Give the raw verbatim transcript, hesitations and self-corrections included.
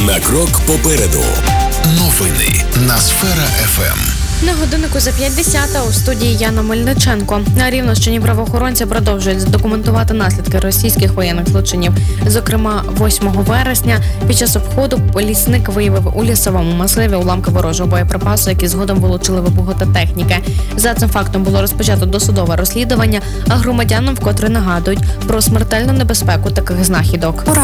На крок попереду. Новини на Сфера еф ем. На годиннику за п'ятдесята у студії Яна Мельниченко. На Рівненщині правоохоронці продовжують документувати наслідки російських воєнних злочинів. Зокрема, восьмого вересня під час обходу лісник виявив у лісовому масиві уламки ворожого боєприпасу, які згодом вилучили вибухотехніки. За цим фактом було розпочато досудове розслідування, а громадянам вкотре нагадують про смертельну небезпеку таких знахідок.